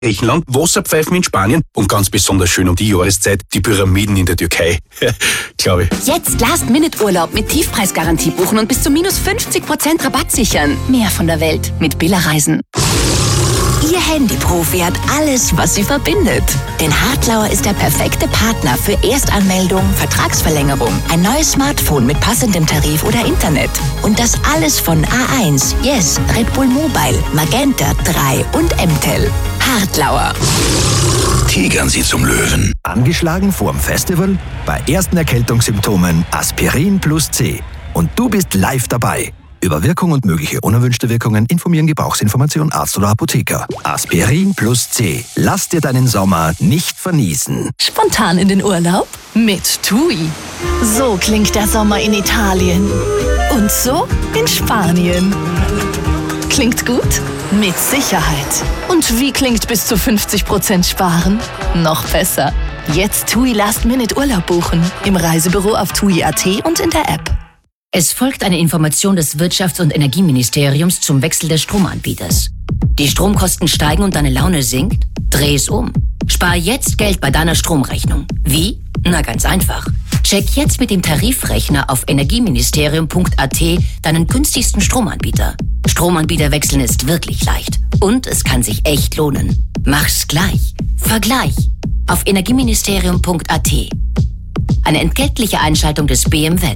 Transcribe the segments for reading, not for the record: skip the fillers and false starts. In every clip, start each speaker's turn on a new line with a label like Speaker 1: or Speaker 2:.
Speaker 1: Griechenland, Wasserpfeifen in Spanien und ganz besonders schön um die Jahreszeit die Pyramiden in der Türkei. Glaube ich.
Speaker 2: Jetzt Last-Minute-Urlaub mit Tiefpreisgarantie buchen und bis zu minus 50% Rabatt sichern. Mehr von der Welt mit Billa Reisen. Ihr Handyprofi hat alles, was sie verbindet. Denn Hartlauer ist der perfekte Partner für Erstanmeldung, Vertragsverlängerung, ein neues Smartphone mit passendem Tarif oder Internet. Und das alles von A1, Yes, Red Bull Mobile, Magenta 3 und M-Tel. Hartlauer.
Speaker 3: Tigern Sie zum Löwen.
Speaker 4: Angeschlagen vorm Festival? Bei ersten Erkältungssymptomen Aspirin plus C. Und du bist live dabei. Über Wirkung und mögliche unerwünschte Wirkungen informieren Gebrauchsinformation Arzt oder Apotheker. Aspirin plus C. Lass dir deinen Sommer nicht verniesen.
Speaker 5: Spontan in den Urlaub? Mit TUI. So klingt der Sommer in Italien. Und so in Spanien. Klingt gut? Mit Sicherheit. Und wie klingt bis zu 50% sparen? Noch besser. Jetzt TUI Last-Minute-Urlaub buchen. Im Reisebüro auf TUI.at und in der App.
Speaker 6: Es folgt eine Information des Wirtschafts- und Energieministeriums zum Wechsel des Stromanbieters. Die Stromkosten steigen und deine Laune sinkt? Dreh es um. Spar jetzt Geld bei deiner Stromrechnung. Wie? Na, ganz einfach. Check jetzt mit dem Tarifrechner auf energieministerium.at deinen günstigsten Stromanbieter. Stromanbieter wechseln ist wirklich leicht. Und es kann sich echt lohnen. Mach's gleich. Vergleich. Auf energieministerium.at. Eine entgeltliche Einschaltung des BMWet.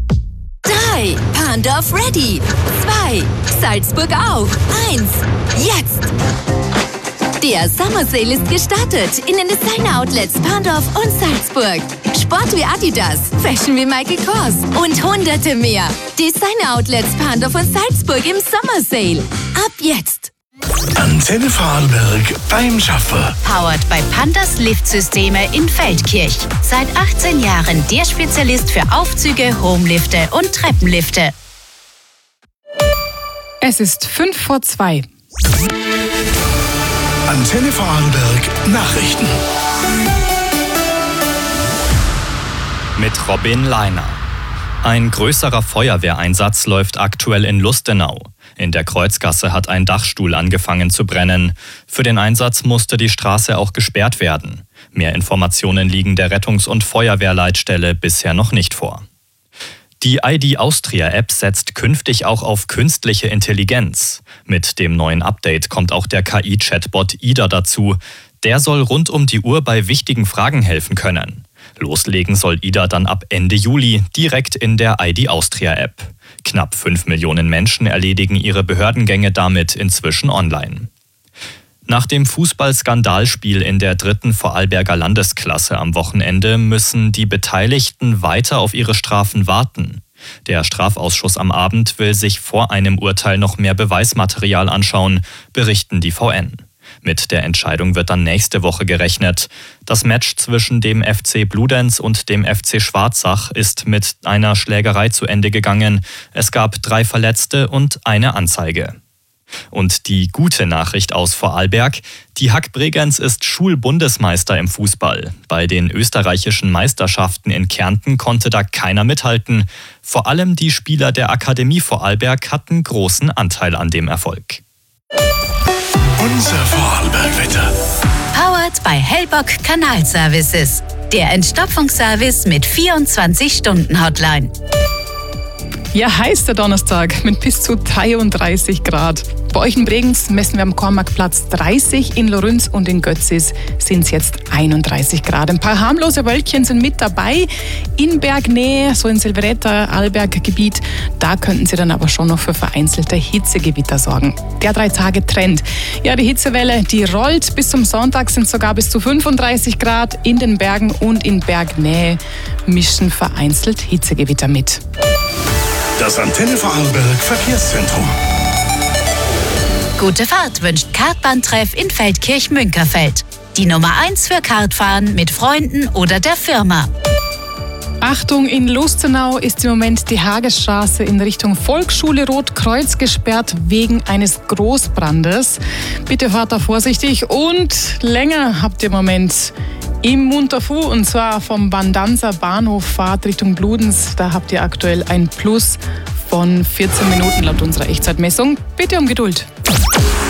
Speaker 2: 3. Pandorf ready. 2. Salzburg auch. 1. Jetzt. Der Summer Sale ist gestartet in den Designer-Outlets Pandorf und Salzburg. Sport wie Adidas, Fashion wie Michael Kors und hunderte mehr. Designer-Outlets Pandorf und Salzburg im Summer Sale. Ab jetzt.
Speaker 3: Antenne Vorarlberg beim Schaffer.
Speaker 7: Powered bei Pandas Liftsysteme in Feldkirch. Seit 18 Jahren der Spezialist für Aufzüge, Homelifte und Treppenlifte.
Speaker 8: Es ist 1:55.
Speaker 3: Antenne Vorarlberg Nachrichten.
Speaker 9: Mit Robin Leiner. Ein größerer Feuerwehreinsatz läuft aktuell in Lustenau. In der Kreuzgasse hat ein Dachstuhl angefangen zu brennen. Für den Einsatz musste die Straße auch gesperrt werden. Mehr Informationen liegen der Rettungs- und Feuerwehrleitstelle bisher noch nicht vor. Die ID Austria App setzt künftig auch auf künstliche Intelligenz. Mit dem neuen Update kommt auch der KI-Chatbot Ida dazu. Der soll rund um die Uhr bei wichtigen Fragen helfen können. Loslegen soll Ida dann ab Ende Juli direkt in der ID Austria App. Knapp 5 Millionen Menschen erledigen ihre Behördengänge damit inzwischen online. Nach dem Fußball-Skandalspiel in der 3. Vorarlberger Landesklasse am Wochenende müssen die Beteiligten weiter auf ihre Strafen warten. Der Strafausschuss am Abend will sich vor einem Urteil noch mehr Beweismaterial anschauen, berichten die VN. Mit der Entscheidung wird dann nächste Woche gerechnet. Das Match zwischen dem FC Bludenz und dem FC Schwarzach ist mit einer Schlägerei zu Ende gegangen. Es gab 3 Verletzte und eine Anzeige. Und die gute Nachricht aus Vorarlberg: Die Hack Bregenz ist Schulbundesmeister im Fußball. Bei den österreichischen Meisterschaften in Kärnten konnte da keiner mithalten. Vor allem die Spieler der Akademie Vorarlberg hatten großen Anteil an dem Erfolg.
Speaker 3: Unser Vorarlberg-Wetter.
Speaker 7: Powered bei Hellbock Kanalservices. Der Entstopfungsservice mit 24-Stunden-Hotline.
Speaker 8: Ja, heiß der Donnerstag mit bis zu 33 Grad. Bei euch in Bregenz messen wir am Kornmarktplatz 30, in Lorenz und in Götzis sind es jetzt 31 Grad. Ein paar harmlose Wölkchen sind mit dabei. In Bergnähe, so in Silveretta, Arlberg-Gebiet, da könnten sie dann aber schon noch für vereinzelte Hitzegewitter sorgen. Der 3-Tage-Trend. Ja, die Hitzewelle, die rollt. Bis zum Sonntag sind sogar bis zu 35 Grad. In den Bergen und in Bergnähe mischen vereinzelt Hitzegewitter mit.
Speaker 3: Das Antenne Vorarlberg Verkehrszentrum.
Speaker 7: Gute Fahrt wünscht Kartbahntreff in Feldkirch-Münkerfeld. Die Nummer 1 für Kartfahren mit Freunden oder der Firma.
Speaker 8: Achtung, in Lustenau ist im Moment die Hagesstraße in Richtung Volksschule Rotkreuz gesperrt wegen eines Großbrandes. Bitte fahrt da vorsichtig und länger habt ihr im Moment im Munterfu, und zwar vom Bandanzer Bahnhof Fahrt Richtung Bludenz. Da habt ihr aktuell ein Plus von 14 Minuten laut unserer Echtzeitmessung. Bitte um Geduld.